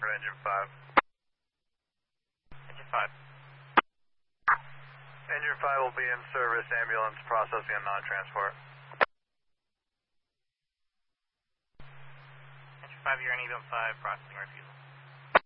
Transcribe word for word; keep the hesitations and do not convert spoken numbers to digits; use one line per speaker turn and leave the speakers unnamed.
for engine five.
Engine five.
Engine five will be in service, ambulance processing and non-transport.
Engine five, you're on E V M five, processing refusal.